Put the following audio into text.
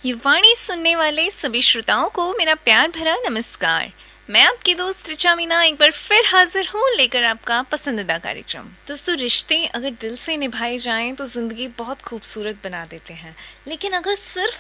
ये वाणी सुनने वाले सभी श्रोताओं को मेरा प्यार भरा नमस्कार। मैं आपकी दोस्त ऋचा मीना एक बार फिर हाजिर हूँ लेकर आपका पसंदीदा कार्यक्रम। दोस्तों, रिश्ते अगर दिल से निभाए जाएं तो जिंदगी बहुत खूबसूरत बना देते हैं, लेकिन अगर सिर्फ